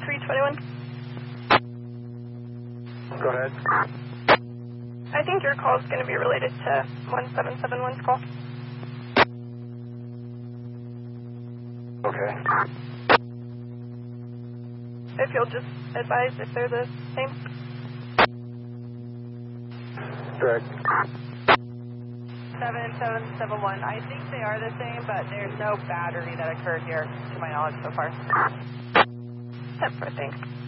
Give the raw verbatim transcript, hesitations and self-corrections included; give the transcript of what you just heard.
three twenty-one. Go ahead. I think your call is going to be related to one seven seven one's call. Okay. If you'll just advise if they're the same. Correct. seven seven seven one. I think they are the same, but there's no battery that occurred here, to my knowledge so far. Separate, thanks.